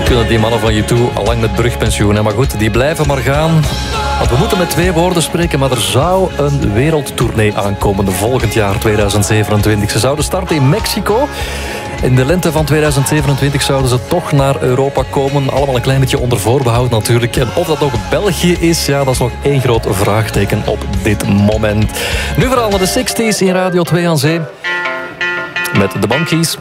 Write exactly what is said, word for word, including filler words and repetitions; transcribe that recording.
kunnen die mannen van U twee al lang met brugpensioen. Hè? Maar goed, die blijven maar gaan. Want we moeten met twee woorden spreken, maar er zou een wereldtournee aankomen de volgend jaar tweeduizend zevenentwintig. Ze zouden starten in Mexico. In de lente van tweeduizend zevenentwintig zouden ze toch naar Europa komen. Allemaal een klein beetje onder voorbehoud natuurlijk. En of dat ook België is, ja, dat is nog één groot vraagteken op dit moment. Nu vooral naar de zestig's in Radio twee aan Zee. Met de Monkees.